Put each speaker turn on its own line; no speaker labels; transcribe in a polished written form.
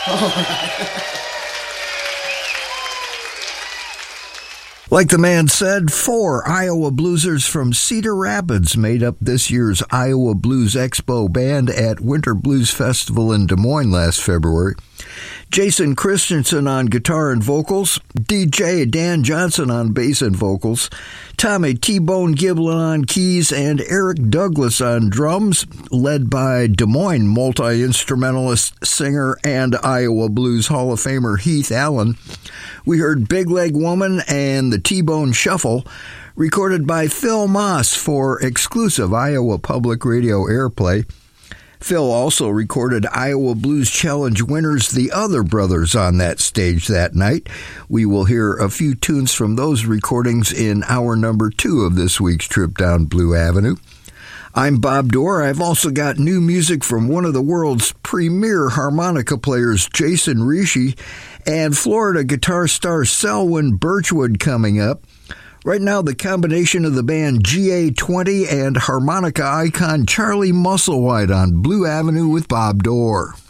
Like the man said, 4 Iowa bluesers from Cedar Rapids made up this year's Iowa Blues Expo band at Winter Blues Festival in Des Moines last February. Jason Christensen on guitar and vocals, DJ Dan Johnson on bass and vocals, Tommy T-Bone Giblin on keys, and Eric Douglas on drums, led by Des Moines multi-instrumentalist, singer, and Iowa Blues Hall of Famer Heath Allen. We heard Big Leg Woman and the T-Bone Shuffle, recorded by Phil Moss for exclusive Iowa Public Radio airplay. Phil also recorded Iowa Blues Challenge winners, the Other Brothers, on that stage that night. We will hear a few tunes from those recordings in hour number 2 of this week's trip down Blue Avenue. I'm Bob Dorr. I've also got new music from one of the world's premier harmonica players, Jason Rishi, and Florida guitar star Selwyn Birchwood coming up. Right now, the combination of the band GA20 and harmonica icon Charlie Musselwhite on Blue Avenue with Bob Dorr.